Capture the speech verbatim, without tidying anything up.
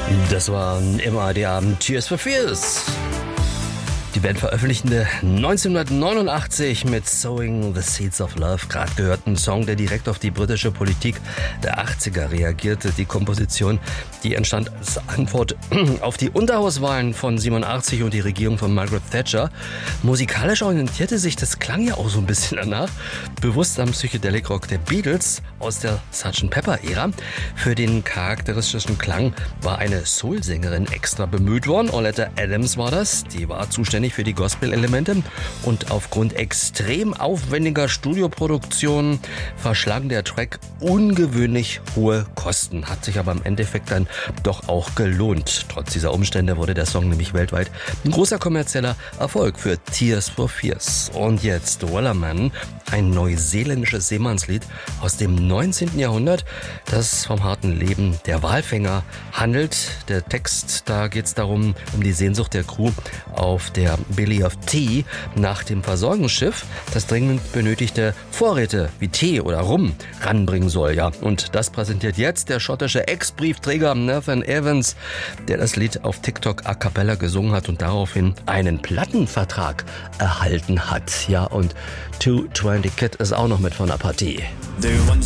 Das waren immer die Abend Tears for Fears. Die Band veröffentlichte neunzehnhundertneunundachtzig mit Sowing the Seeds of Love, gerade gehörten Song, der direkt auf die britische Politik der achtziger reagierte. Die Komposition, die entstand als Antwort auf die Unterhauswahlen von siebenundachtzig und die Regierung von Margaret Thatcher. Musikalisch orientierte sich das Klang ja auch so ein bisschen danach, bewusst am Psychedelic Rock der Beatles aus der Sergeant Pepper-Ära. Für den charakteristischen Klang war eine Soul-Sängerin extra bemüht worden. Oleta Adams war das, die war zuständig für die Gospel-Elemente und aufgrund extrem aufwendiger Studioproduktionen verschlang der Track ungewöhnlich hohe Kosten, hat sich aber im Endeffekt dann doch auch gelohnt. Trotz dieser Umstände wurde der Song nämlich weltweit ein großer kommerzieller Erfolg für Tears for Fears. Und jetzt Wellerman, ein neuseeländisches Seemannslied aus dem neunzehnten Jahrhundert, das vom harten Leben der Walfänger handelt. Der Text, da geht es darum, um die Sehnsucht der Crew auf der Belly of Tea nach dem Versorgungsschiff, das dringend benötigte Vorräte wie Tee oder Rum ranbringen soll. Ja, und das präsentiert jetzt der schottische Ex-Briefträger Nathan Evans, der das Lied auf TikTok a cappella gesungen hat und daraufhin einen Plattenvertrag erhalten hat. Ja, und zwei zwanzig Kid ist auch noch mit von der Partie.